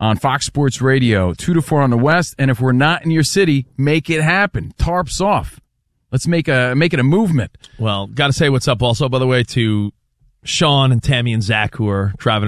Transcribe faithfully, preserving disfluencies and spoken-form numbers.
on Fox Sports Radio, two to four on the West. And if we're not in your city, make it happen. Tarps off. Let's make a make it a movement. Well, got to say what's up also, by the way, to Sean and Tammy and Zach, who are driving